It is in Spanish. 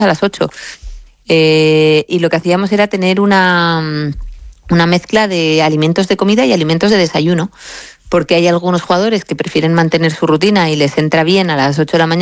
a las 8. Y lo que hacíamos era tener una mezcla de alimentos de comida y alimentos de desayuno, porque hay algunos jugadores que prefieren mantener su rutina y les entra bien a las 8 de la mañana